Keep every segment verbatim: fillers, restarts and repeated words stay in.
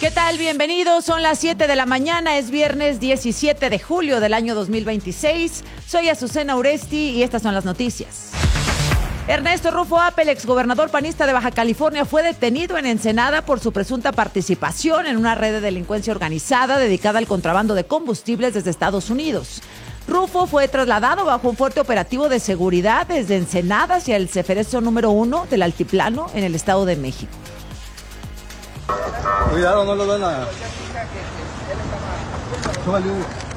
¿Qué tal? Bienvenidos, son las siete de la mañana, es viernes diecisiete de julio del año dos mil veintiséis. Soy Azucena Uresti y estas son las noticias. Ernesto Rufo Appel, exgobernador panista de Baja California, fue detenido en Ensenada por su presunta participación en una red de delincuencia organizada dedicada al contrabando de combustibles desde Estados Unidos. Rufo fue trasladado bajo un fuerte operativo de seguridad desde Ensenada hacia el Ceferezo número uno del Altiplano en el Estado de México. Cuidado, no lo van a... Súbale,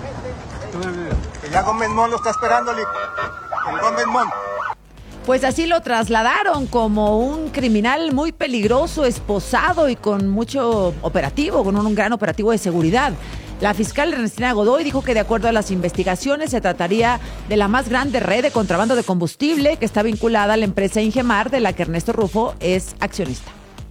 súbale. Que ya Gómez Mon lo está esperando, el Gómez Mon. Pues así lo trasladaron como un criminal muy peligroso, esposado y con mucho operativo, con un gran operativo de seguridad. La fiscal Ernestina Godoy dijo que de acuerdo a las investigaciones se trataría de la más grande red de contrabando de combustible que está vinculada a la empresa Ingemar, de la que Ernesto Rufo es accionista.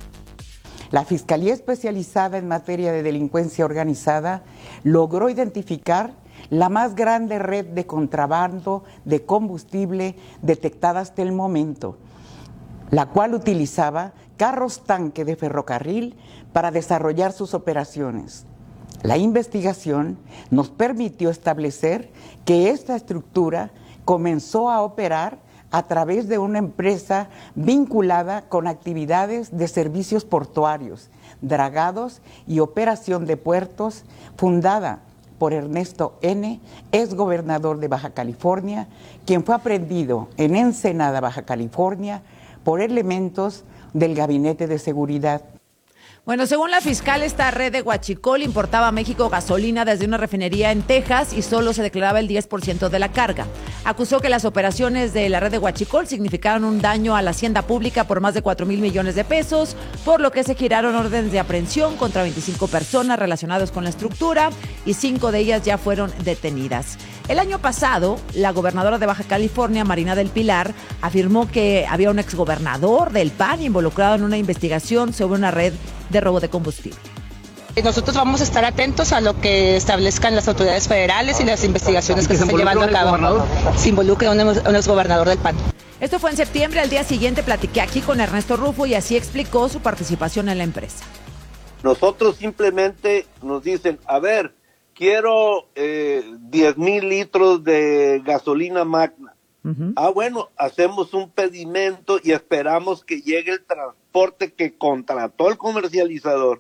La Fiscalía Especializada en Materia de Delincuencia Organizada logró identificar la más grande red de contrabando de combustible detectada hasta el momento, la cual utilizaba carros tanque de ferrocarril para desarrollar sus operaciones. La investigación nos permitió establecer que esta estructura comenzó a operar a través de una empresa vinculada con actividades de servicios portuarios, dragados y operación de puertos, fundada por Ernesto N., exgobernador de Baja California, quien fue aprehendido en Ensenada, Baja California, por elementos del Gabinete de Seguridad. Bueno, según la fiscal, esta red de huachicol importaba a México gasolina desde una refinería en Texas y solo se declaraba el diez por ciento de la carga. Acusó que las operaciones de la red de huachicol significaron un daño a la hacienda pública por más de cuatro mil millones de pesos, por lo que se giraron órdenes de aprehensión contra veinticinco personas relacionadas con la estructura y cinco de ellas ya fueron detenidas. El año pasado, la gobernadora de Baja California, Marina del Pilar, afirmó que había un exgobernador del P A N involucrado en una investigación sobre una red de robo de combustible. Nosotros vamos a estar atentos a lo que establezcan las autoridades federales y las investigaciones que se están llevando a cabo. Se involucra un, un exgobernador del P A N. Esto fue en septiembre. Al día siguiente platiqué aquí con Ernesto Rufo y así explicó su participación en la empresa. Nosotros simplemente nos dicen, a ver, quiero eh, diez mil litros de gasolina magna. Uh-huh. Ah, bueno, hacemos un pedimento y esperamos que llegue el transporte que contrató el comercializador.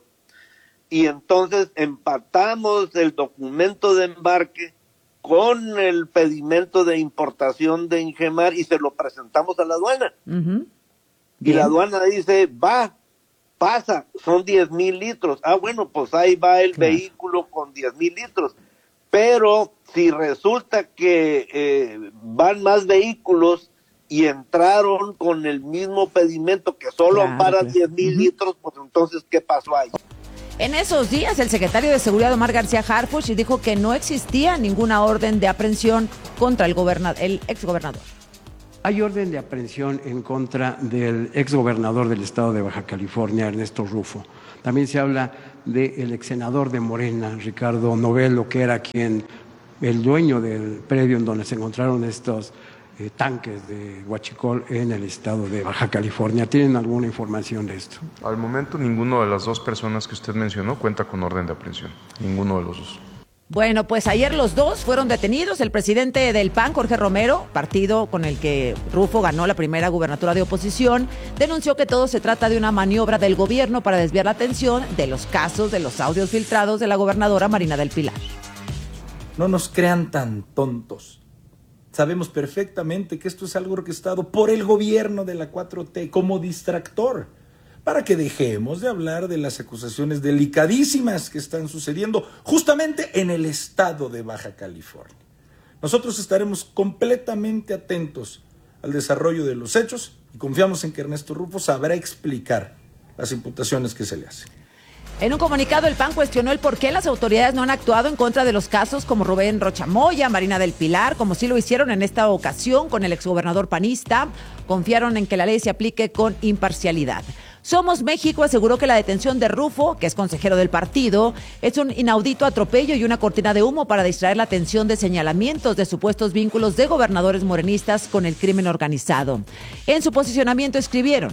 Y entonces empatamos el documento de embarque con el pedimento de importación de Ingemar y se lo presentamos a la aduana. Uh-huh. Y la aduana dice, va, pasa, son diez mil litros. Ah, bueno, pues ahí va el claro. vehículo con diez mil litros. Pero si resulta que eh, van más vehículos y entraron con el mismo pedimento que solo claro, ampara claro. diez mil uh-huh. litros, pues entonces, ¿qué pasó ahí? En esos días, el secretario de Seguridad, Omar García Harfuch, dijo que no existía ninguna orden de aprehensión contra el, goberna- el exgobernador. Hay orden de aprehensión en contra del exgobernador del estado de Baja California, Ernesto Rufo. También se habla del exsenador de Morena, Ricardo Novello, que era quien, el dueño del predio en donde se encontraron estos eh, tanques de huachicol en el estado de Baja California. ¿Tienen alguna información de esto? Al momento, ninguno de las dos personas que usted mencionó cuenta con orden de aprehensión. Ninguno de los dos. Bueno, pues ayer los dos fueron detenidos. El presidente del P A N, Jorge Romero, partido con el que Rufo ganó la primera gubernatura de oposición, denunció que todo se trata de una maniobra del gobierno para desviar la atención de los casos de los audios filtrados de la gobernadora Marina del Pilar. No nos crean tan tontos. Sabemos perfectamente que esto es algo orquestado por el gobierno de la cuatro T como distractor, para que dejemos de hablar de las acusaciones delicadísimas que están sucediendo justamente en el estado de Baja California. Nosotros estaremos completamente atentos al desarrollo de los hechos y confiamos en que Ernesto Rufo sabrá explicar las imputaciones que se le hacen. En un comunicado, el P A N cuestionó el por qué las autoridades no han actuado en contra de los casos como Rubén Rocha Moya, Marina del Pilar, como sí lo hicieron en esta ocasión con el exgobernador panista. Confiaron en que la ley se aplique con imparcialidad. Somos México aseguró que la detención de Rufo, que es consejero del partido, es un inaudito atropello y una cortina de humo para distraer la atención de señalamientos de supuestos vínculos de gobernadores morenistas con el crimen organizado. En su posicionamiento escribieron: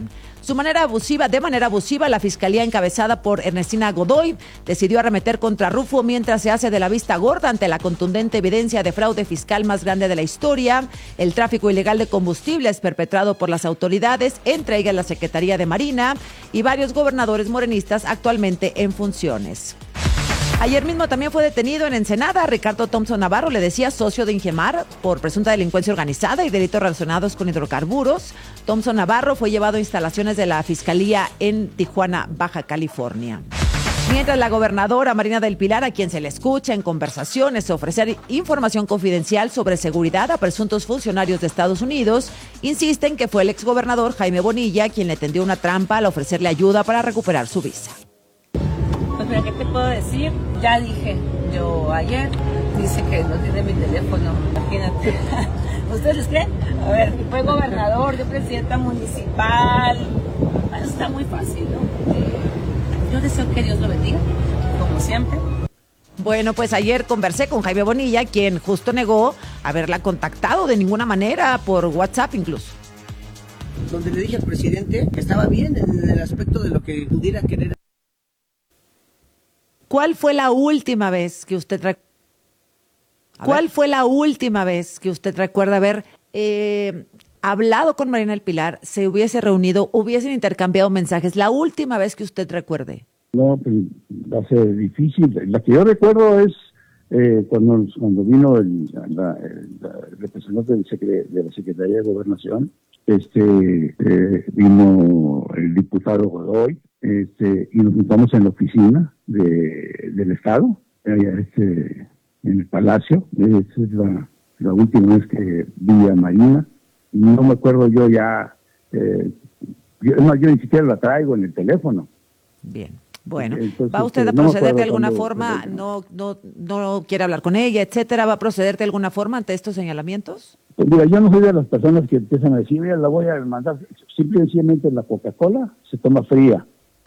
Su manera abusiva, de manera abusiva, la fiscalía encabezada por Ernestina Godoy decidió arremeter contra Rufo mientras se hace de la vista gorda ante la contundente evidencia de fraude fiscal más grande de la historia, el tráfico ilegal de combustibles perpetrado por las autoridades, entre ellas la Secretaría de Marina y varios gobernadores morenistas actualmente en funciones. Ayer mismo también fue detenido en Ensenada Ricardo Thompson Navarro, le decía socio de Ingemar, por presunta delincuencia organizada y delitos relacionados con hidrocarburos. Thompson Navarro fue llevado a instalaciones de la Fiscalía en Tijuana, Baja California. Mientras la gobernadora Marina del Pilar, a quien se le escucha en conversaciones ofrecer información confidencial sobre seguridad a presuntos funcionarios de Estados Unidos, insiste en que fue el exgobernador Jaime Bonilla quien le tendió una trampa al ofrecerle ayuda para recuperar su visa. Pues mira, ¿qué te puedo decir? Ya dije yo ayer, dice que no tiene mi teléfono, imagínate. ¿Ustedes les creen? A ver, fue gobernador, yo presidenta municipal, bueno, está muy fácil, ¿no? Eh, yo deseo que Dios lo bendiga, como siempre. Bueno, pues ayer conversé con Jaime Bonilla, quien justo negó haberla contactado de ninguna manera, por WhatsApp incluso. Donde le dije al presidente que estaba bien en el aspecto de lo que pudiera querer. ¿Cuál fue la última vez que usted rec- ¿Cuál fue la última vez que usted recuerda haber eh, hablado con Marina del Pilar, se hubiese reunido, hubiesen intercambiado mensajes? La última vez que usted recuerde. No, pues va a ser difícil. La que yo recuerdo es eh, cuando, cuando vino el, la, el, la representante del secre, de la Secretaría de Gobernación, este eh, vino el diputado Godoy, este, y nos juntamos en la oficina de, del Estado, allá, este, en el Palacio. Esa es la, la última vez que vi a Marina. Y no me acuerdo yo ya, eh, yo, no, yo ni siquiera la traigo en el teléfono. Bien. Bueno, entonces, ¿va usted a no proceder de alguna cuando, forma? No, no, no quiere hablar con ella, etcétera. ¿Va a proceder de alguna forma ante estos señalamientos? Pues mira, yo no soy de las personas que empiezan a decir, mira, la voy a mandar. Simple y sencillamente la Coca-Cola se toma fría.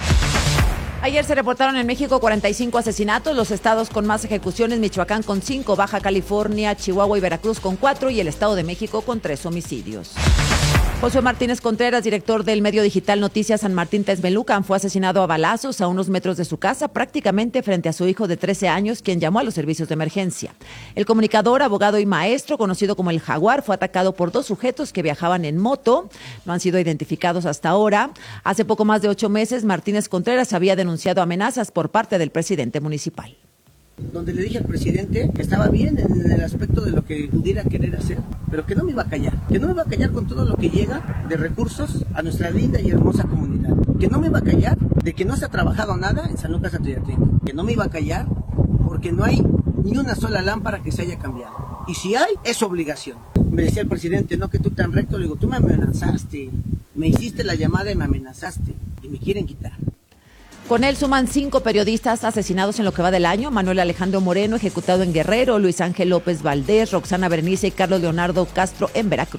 Ayer se reportaron en México cuarenta y cinco asesinatos, los estados con más ejecuciones, Michoacán con cinco, Baja California, Chihuahua y Veracruz con cuatro y el Estado de México con tres homicidios. José Martínez Contreras, director del medio digital Noticias San Martín Texmelucan, fue asesinado a balazos a unos metros de su casa, prácticamente frente a su hijo de trece años, quien llamó a los servicios de emergencia. El comunicador, abogado y maestro, conocido como el Jaguar, fue atacado por dos sujetos que viajaban en moto. No han sido identificados hasta ahora. Hace poco más de ocho meses, Martínez Contreras había denunciado amenazas por parte del presidente municipal. Donde le dije al presidente que estaba bien en el aspecto de lo que pudiera querer hacer, pero que no me iba a callar, que no me iba a callar con todo lo que llega de recursos a nuestra linda y hermosa comunidad, que no me iba a callar de que no se ha trabajado nada en San Lucas Atoyatenco, que no me iba a callar porque no hay ni una sola lámpara que se haya cambiado, y si hay, es obligación. Me decía el presidente, no que tú tan recto, le digo, tú me amenazaste, me hiciste la llamada y me amenazaste, y me quieren quitar. Con él suman cinco periodistas asesinados en lo que va del año: Manuel Alejandro Moreno, ejecutado en Guerrero, Luis Ángel López Valdés, Roxana Berenice y Carlos Leonardo Castro en Veracruz.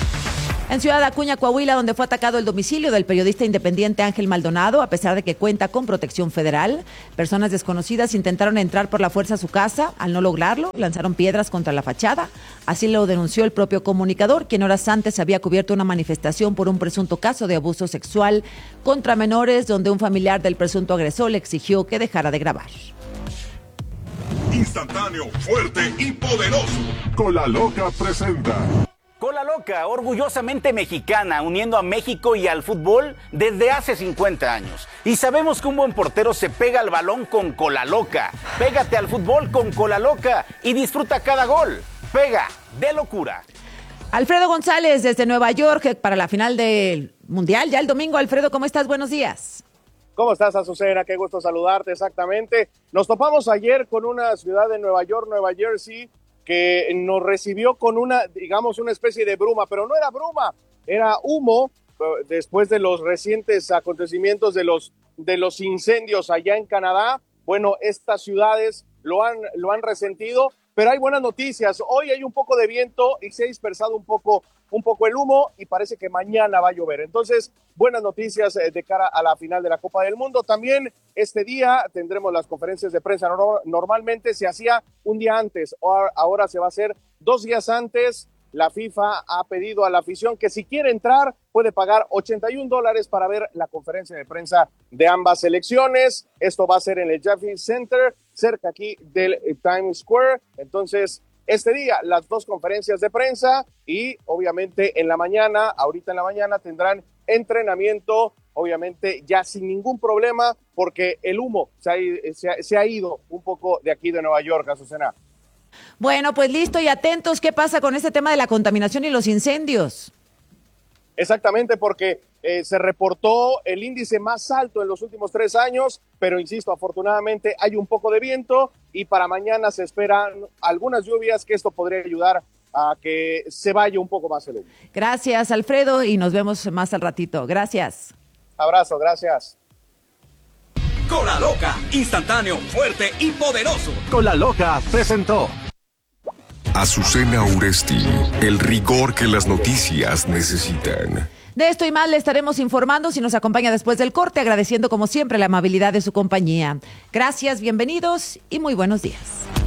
En Ciudad Acuña, Coahuila, donde fue atacado el domicilio del periodista independiente Ángel Maldonado, a pesar de que cuenta con protección federal, personas desconocidas intentaron entrar por la fuerza a su casa. Al no lograrlo, lanzaron piedras contra la fachada. Así lo denunció el propio comunicador, quien horas antes había cubierto una manifestación por un presunto caso de abuso sexual contra menores, donde un familiar del presunto agresor le exigió que dejara de grabar. Instantáneo, fuerte y poderoso. Cola Loca presenta. Cola Loca, orgullosamente mexicana, uniendo a México y al fútbol desde hace cincuenta años. Y sabemos que un buen portero se pega al balón con Cola Loca. Pégate al fútbol con Cola Loca y disfruta cada gol. Pega de locura. Alfredo González desde Nueva York para la final del Mundial, ya el domingo. Alfredo, ¿cómo estás? Buenos días. ¿Cómo estás, Azucena? Qué gusto saludarte, exactamente. Nos topamos ayer con una ciudad de Nueva York, Nueva Jersey, que nos recibió con una, digamos, una especie de bruma, pero no era bruma, era humo, después de los recientes acontecimientos de los, de los incendios allá en Canadá. Bueno, estas ciudades lo han, lo han resentido, pero hay buenas noticias. Hoy hay un poco de viento y se ha dispersado un poco, un poco el humo y parece que mañana va a llover. Entonces, buenas noticias de cara a la final de la Copa del Mundo. También este día tendremos las conferencias de prensa. Normalmente se hacía un día antes, ahora se va a hacer dos días antes la FIFA ha pedido a la afición que si quiere entrar puede pagar ochenta y un dólares para ver la conferencia de prensa de ambas selecciones. Esto va a ser en el Javits Center, cerca aquí del Times Square. Entonces, este día las dos conferencias de prensa y obviamente en la mañana, ahorita en la mañana tendrán entrenamiento, obviamente ya sin ningún problema, porque el humo se ha, se ha, se ha ido un poco de aquí de Nueva York, Azucena. Bueno, pues listo y atentos. ¿Qué pasa con este tema de la contaminación y los incendios? Exactamente, porque eh, se reportó el índice más alto en los últimos tres años, pero insisto, afortunadamente hay un poco de viento y para mañana se esperan algunas lluvias que esto podría ayudar a que se vaya un poco más el humo. Gracias, Alfredo, y nos vemos más al ratito. Gracias. Abrazo, gracias. Cola Loca, instantáneo, fuerte y poderoso. Cola Loca presentó Azucena Uresti, el rigor que las noticias necesitan. De esto y más le estaremos informando si nos acompaña después del corte, agradeciendo como siempre la amabilidad de su compañía. Gracias, bienvenidos y muy buenos días.